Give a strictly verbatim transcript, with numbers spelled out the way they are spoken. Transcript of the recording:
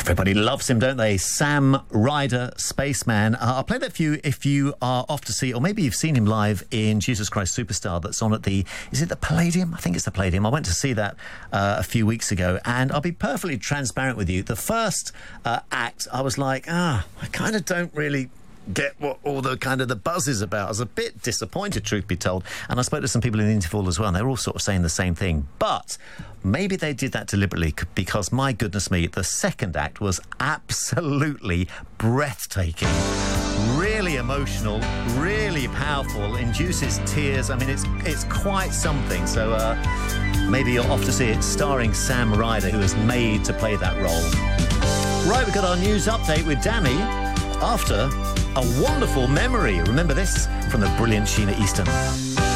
Everybody loves him, don't they? Sam Ryder, Spaceman. Uh, I'll play that for you if you are off to see, or maybe you've seen him live in Jesus Christ Superstar that's on at the, is it the Palladium? I think it's the Palladium. I went to see that uh, a few weeks ago, and I'll be perfectly transparent with you. The first uh, act, I was like, ah, I kind of don't really get what all the kind of the buzz is about. I was a bit disappointed, truth be told, and I spoke to some people in the interval as well, and they were all sort of saying the same thing. But maybe they did that deliberately, because my goodness me, the second act was absolutely breathtaking, really emotional, really powerful, induces tears. I mean, it's it's quite something. So uh, maybe you're off to see it, starring Sam Ryder, who was made to play that role. Right, we've got our news update with Danny after a wonderful memory. Remember this from the brilliant Sheena Easton.